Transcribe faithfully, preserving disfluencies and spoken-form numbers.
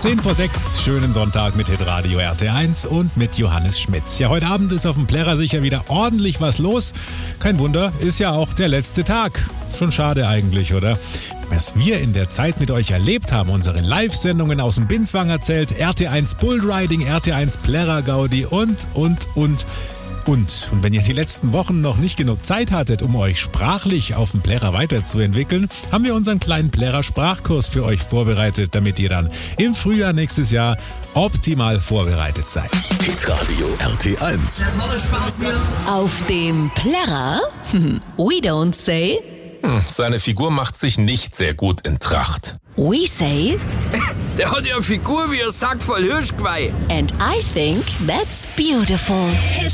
zehn vor sechs, schönen Sonntag mit Hitradio R T eins und mit Johannes Schmitz. Ja, heute Abend ist auf dem Plärrer sicher wieder ordentlich was los. Kein Wunder, ist ja auch der letzte Tag. Schon schade eigentlich, oder? Was wir in der Zeit mit euch erlebt haben, unsere Live-Sendungen aus dem Binswanger Zelt, R T eins Bullriding, R T eins Plärrer Gaudi und, und, und... Und, und wenn ihr die letzten Wochen noch nicht genug Zeit hattet, um euch sprachlich auf dem Plärrer weiterzuentwickeln, haben wir unseren kleinen Plärrer Sprachkurs für euch vorbereitet, damit ihr dann im Frühjahr nächstes Jahr optimal vorbereitet seid. Hitradio R T eins. Das war der Spaß hier. Auf dem Plärrer? We don't say. Hm, seine Figur macht sich nicht sehr gut in Tracht. We say. Der hat ja eine Figur wie ein Sack voll Hirschgeweih. And I think that's beautiful.